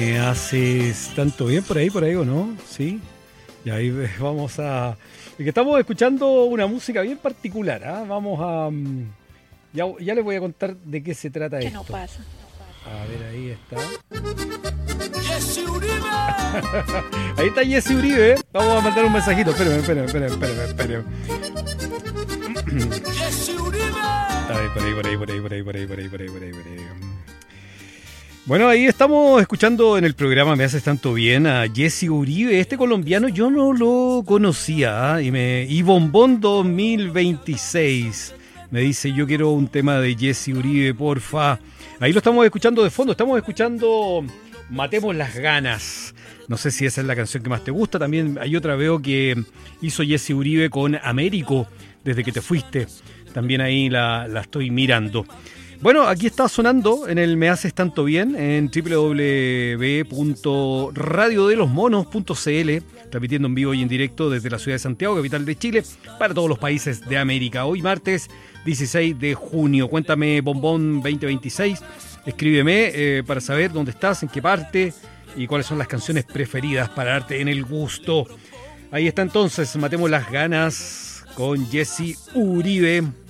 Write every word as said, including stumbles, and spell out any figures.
Me haces tanto bien por ahí, por ahí, ¿o no? Sí. Y ahí vamos a... Es que estamos escuchando una música bien particular, ¿ah? ¿eh? Vamos a... Ya, ya les voy a contar de qué se trata ¿Qué esto. no pasa? A ver, ahí está. ¡Jesse Uribe! Ahí está Jesse Uribe. Vamos a mandar un mensajito. Espérenme, espérenme, espérenme, espérenme. ¡Jesse Uribe! Ahí, por ahí, por ahí, por ahí, por ahí, por ahí, por ahí, por ahí, por ahí, por ahí. Bueno, ahí estamos escuchando en el programa Me Haces Tanto Bien a Jesse Uribe. Este colombiano yo no lo conocía, ¿eh? y, me, y Bombón dos mil veintiséis me dice, yo quiero un tema de Jesse Uribe, porfa. Ahí lo estamos escuchando de fondo, estamos escuchando Matemos las Ganas. No sé si esa es la canción que más te gusta. También hay otra, veo que hizo Jesse Uribe con Américo, Desde que te fuiste. También ahí la, la estoy mirando. Bueno, aquí está sonando en el Me Haces Tanto Bien, en doble u doble u doble u punto radio de los monos punto c l, transmitiendo en vivo y en directo desde la ciudad de Santiago, capital de Chile, para todos los países de América. Hoy martes dieciséis de junio. Cuéntame, Bombón veinte veintiséis, escríbeme eh, para saber dónde estás, en qué parte y cuáles son las canciones preferidas para darte en el gusto. Ahí está entonces, Matemos las Ganas con Jesse Uribe.